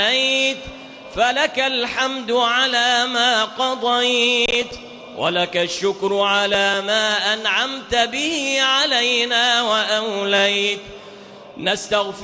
فلك الحمد على ما قضيت ولك الشكر على ما أنعمت به علينا وأوليت. نستغفر